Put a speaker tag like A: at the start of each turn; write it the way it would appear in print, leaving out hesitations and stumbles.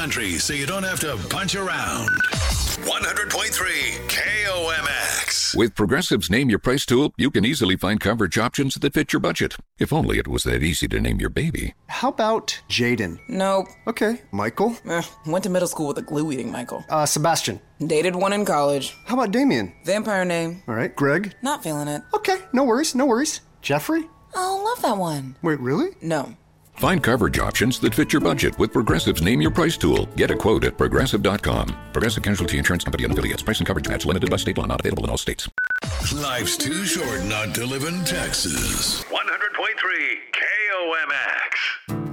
A: country so you don't have to punch around. 100.3 KOMX.
B: With Progressive's Name Your Price tool, you can easily find coverage options that fit your budget. If only it was that easy to name your baby.
C: How about Jaden?
D: Nope.
C: Okay. Michael?
D: Went to middle school with a glue-eating Michael.
C: Sebastian?
D: Dated one in college.
C: How about Damien?
D: Vampire name.
C: All right. Greg?
D: Not feeling it.
C: Okay. No worries. Jeffrey?
D: Oh, love that one.
C: Wait, really?
D: No.
B: Find coverage options that fit your budget with Progressive's Name Your Price tool. Get a quote at Progressive.com. Progressive Casualty Insurance Company and affiliates. Price and coverage match limited by state law. Not available in all states.
A: Life's too short not to live in Texas. 100.3 KOMX.